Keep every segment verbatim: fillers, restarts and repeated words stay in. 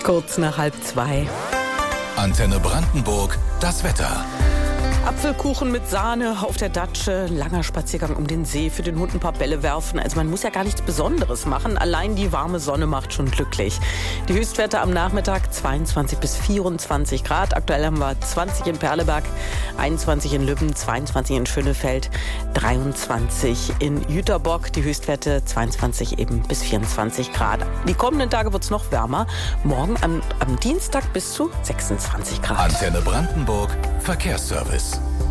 Kurz nach halb zwei. Antenne Brandenburg, das Wetter. Apfelkuchen mit Sahne auf der Datsche, langer Spaziergang um den See, für den Hund ein paar Bälle werfen. Also man muss ja gar nichts Besonderes machen, allein die warme Sonne macht schon glücklich. Die Höchstwerte am Nachmittag zweiundzwanzig bis vierundzwanzig Grad. Aktuell haben wir zwanzig in Perleberg, einundzwanzig in Lübben, zweiundzwanzig in Schönefeld, dreiundzwanzig in Jüterbock. Die Höchstwerte zweiundzwanzig eben bis vierundzwanzig Grad. Die kommenden Tage wird es noch wärmer. Morgen am, am Dienstag bis zu sechsundzwanzig Grad. Antenne Brandenburg, Verkehrsservice.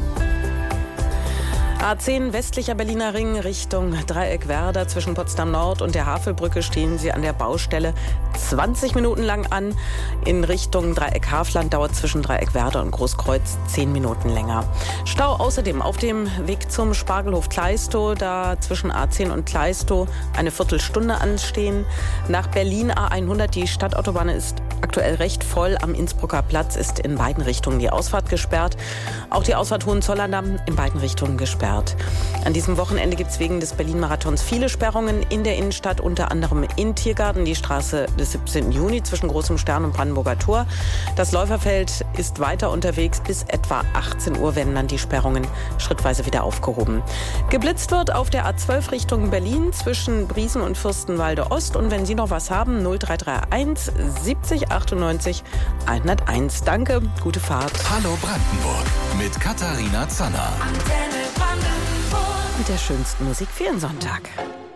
A zehn westlicher Berliner Ring Richtung Dreieck Werder. Zwischen Potsdam Nord und der Havelbrücke stehen Sie an der Baustelle zwanzig Minuten lang an. In Richtung Dreieck Hafland dauert zwischen Dreieck Werder und Großkreuz zehn Minuten länger. Stau außerdem auf dem Weg zum Spargelhof Kleistow, da zwischen A zehn und Kleistow eine Viertelstunde anstehen. Nach Berlin A hundert, die Stadtautobahn ist aktuell recht voll. Am Innsbrucker Platz ist in beiden Richtungen die Ausfahrt gesperrt. Auch die Ausfahrt Hohenzollern-Damm in beiden Richtungen gesperrt. An diesem Wochenende gibt es wegen des Berlin-Marathons viele Sperrungen in der Innenstadt, unter anderem in Tiergarten, die Straße des siebzehnten Juni zwischen Großem Stern und Brandenburger Tor. Das Läuferfeld ist weiter unterwegs. Bis etwa achtzehn Uhr werden dann die Sperrungen schrittweise wieder aufgehoben. Geblitzt wird auf der A zwölf Richtung Berlin zwischen Briesen und Fürstenwalde Ost. Und wenn Sie noch was haben, null drei drei eins siebzig achtundneunzig hunderteins. Danke, gute Fahrt. Hallo Brandenburg mit Katharina Zanner. Mit der schönsten Musik für den Sonntag.